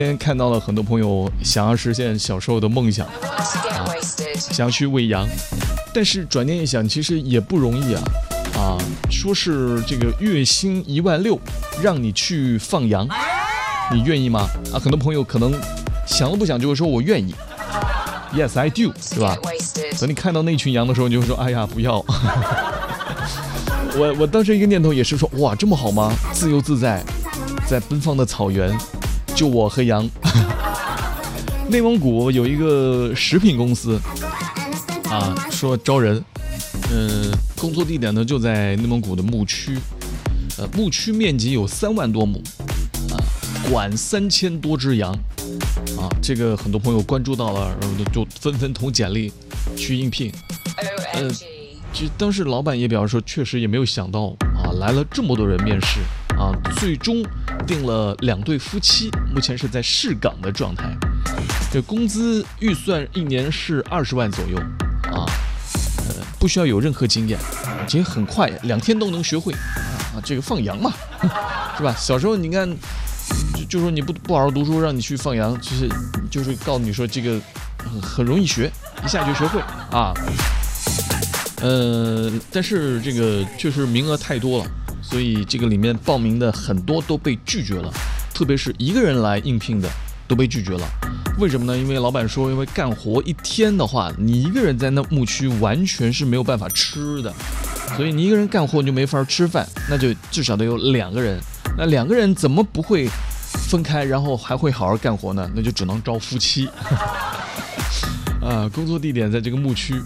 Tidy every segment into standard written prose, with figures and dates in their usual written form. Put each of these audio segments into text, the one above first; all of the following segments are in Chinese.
今天看到了很多朋友想要实现小时候的梦想，想要去喂羊，但是转念一想，其实也不容易啊！说是这个月薪16000，让你去放羊，你愿意吗？很多朋友可能想都不想就会说我愿意 ，Yes I do， 对吧？等你看到那群羊的时候，你就会说哎呀不要。我当时一个念头也是说，哇这么好吗？自由自在，在奔放的草原。就我和羊。内蒙古有一个食品公司说招人，工作地点呢就在内蒙古的牧区，牧区面积有3万多亩，管3000多只羊，这个很多朋友关注到了，然后就纷纷投简历去应聘。当时老板也表示说，确实也没有想到来了这么多人面试。最终定了2对夫妻，目前是在试岗的状态。这工资预算1年是20万左右不需要有任何经验，其实很快2天都能学会这个放羊嘛，是吧？小时候你看，就说你不好好读书，让你去放羊，就是告诉你说这个很容易学，一下就学会但是这个确实名额太多了。所以这个里面报名的很多都被拒绝了，特别是一个人来应聘的都被拒绝了。为什么呢？因为老板说，因为干活1天的话，你一个人在那牧区完全是没有办法吃的，所以你一个人干活你就没法吃饭，那就至少得有2个人。那2个人怎么不会分开，然后还会好好干活呢？那就只能招夫妻。工作地点在这个牧区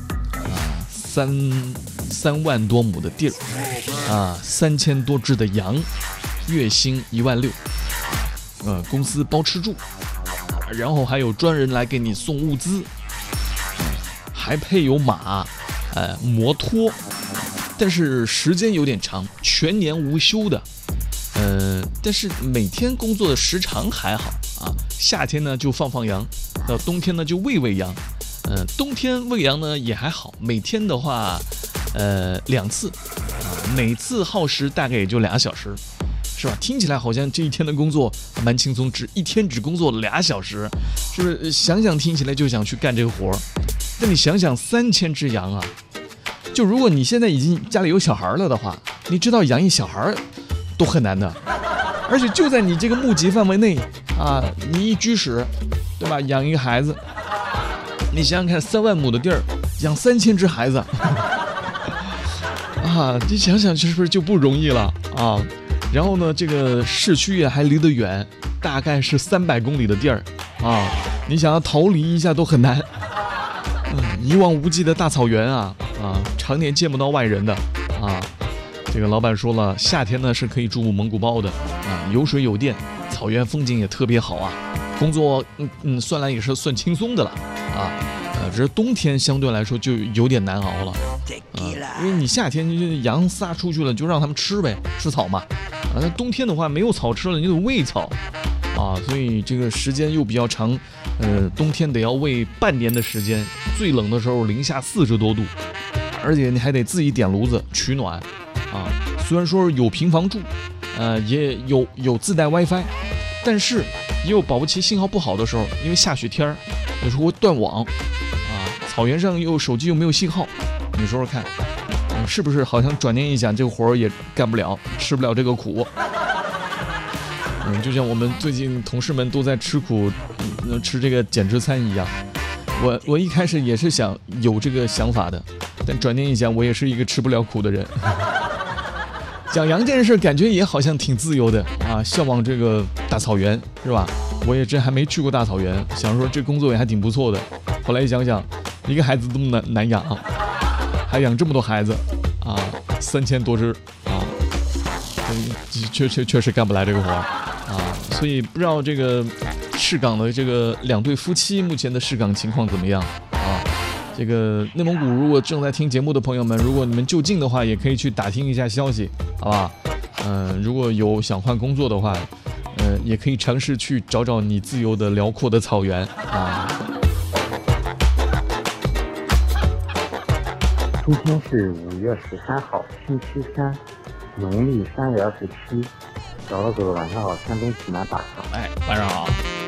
3万多亩的地儿，3000多只的羊，月薪16000，公司包吃住，然后还有专人来给你送物资，还配有马，摩托，但是时间有点长，全年无休的，但是每天工作的时长还好夏天呢就放羊，到冬天呢就喂羊。冬天喂羊呢也还好，每天的话2次，每次耗时大概也就2小时，是吧？听起来好像这一天的工作蛮轻松，一天只工作2小时，是不是？想想听起来就想去干这个活。但你想想3000只羊就如果你现在已经家里有小孩了的话，你知道养一小孩都很难的，而且就在你这个募集范围内你一居室，对吧？养一个孩子。你想想看，3万亩的地儿养3000只孩子你想想是不是就不容易了然后呢，这个市区也还离得远，大概是300公里的地儿你想要逃离一下都很难。一望无际的大草原常年见不到外人的这个老板说了，夏天呢是可以住蒙古包的有水有电，草原风景也特别好工作算来也是算轻松的了只是冬天相对来说就有点难熬了因为你夏天就羊撒出去了，就让他们吃呗，吃草嘛那冬天的话没有草吃了，你得喂草所以这个时间又比较长，冬天得要喂半年的时间，最冷的时候零下40多度，而且你还得自己点炉子取暖虽然说有平房住，也有自带 WiFi， 但是也有保不齐信号不好的时候，因为下雪天有时候会断网草原上手机又没有信号，你说说看，是不是好像转念一想，这个活也干不了，吃不了这个苦。就像我们最近同事们都在吃苦，吃这个减脂餐一样。我一开始也是想有这个想法的，但转念一想，我也是一个吃不了苦的人。讲羊这件事感觉也好像挺自由的向往这个大草原，是吧？我也真还没去过大草原，想说这工作也还挺不错的。后来一想想，一个孩子这么难养还养这么多孩子3000多只确实干不来这个活所以不知道这个试岗的这个2对夫妻目前的试岗情况怎么样这个内蒙古如果正在听节目的朋友们，如果你们就近的话，也可以去打听一下消息，好吧？如果有想换工作的话，也可以尝试去找找你自由的辽阔的草原今天是5月13号，星期三，农历3月27。小老哥晚上好，山东济南打卡。 晚上好。